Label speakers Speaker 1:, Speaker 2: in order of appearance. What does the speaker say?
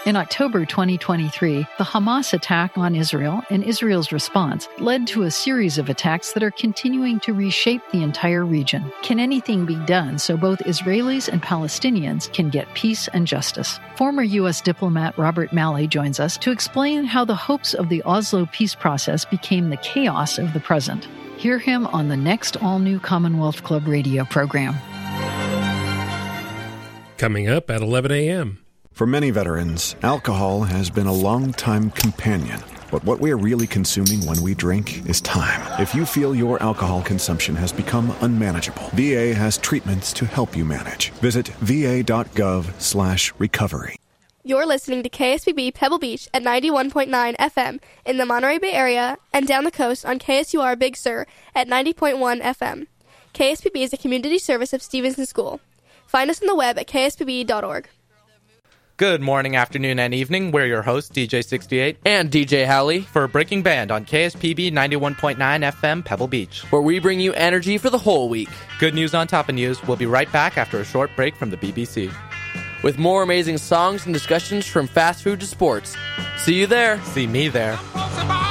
Speaker 1: In October 2023, the Hamas attack on Israel and Israel's response led to a series of attacks that are continuing to reshape the entire region. Can anything be done so both Israelis and Palestinians can get peace and justice? Former U.S. diplomat Robert Malley joins us to explain how the hopes of the Oslo peace process became the chaos of the present. Hear him on the next all-new Commonwealth Club radio program.
Speaker 2: Coming up at 11 a.m.
Speaker 3: For many veterans, alcohol has been a long-time companion. But what we are really consuming when we drink is time. If you feel your alcohol consumption has become unmanageable, VA has treatments to help you manage. Visit va.gov/recovery.
Speaker 4: You're listening to KSPB Pebble Beach at 91.9 FM in the Monterey Bay area and down the coast on KSUR Big Sur at 90.1 FM. KSPB is a community service of Stevenson School. Find us on the web at kspb.org.
Speaker 5: Good morning, afternoon, and evening. We're your hosts, DJ68
Speaker 6: and DJ Howley,
Speaker 5: for Breaking Band on KSPB 91.9 FM Pebble Beach,
Speaker 6: where we bring you energy for the whole week.
Speaker 5: Good news on top of news. We'll be right back after a short break from the BBC.
Speaker 6: With more amazing songs and discussions from fast food to sports. See you there.
Speaker 5: See me there.